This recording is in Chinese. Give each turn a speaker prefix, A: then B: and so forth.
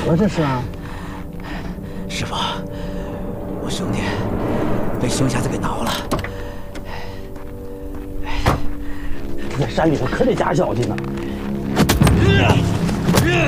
A: 么这是啊？
B: 师傅，我兄弟被熊瞎子给挠了。
A: 在山里头可得加小心呐。